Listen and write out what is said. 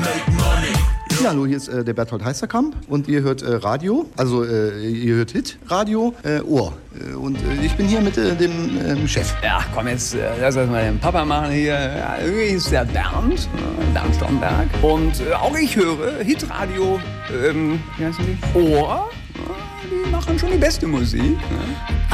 Ja, hallo, hier ist der Berthold Heisterkamp und ihr hört Radio, also ihr hört Hit, Radio, Ohr. Und ich bin hier mit dem Chef. Ja, komm jetzt, lass das mal den Papa machen hier. Ja, irgendwie ist der Bernd Stromberg. Und auch ich höre Hitradio, wie heißt die? Ohr. Ja, die machen schon die beste Musik. Ja.